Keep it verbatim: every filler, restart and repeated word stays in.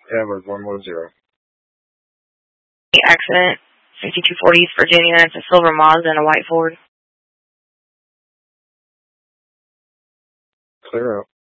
Edward, one one zero. Accident, fifty-two forty East Virginia. It's a silver Mazda and a white Ford. Clear out.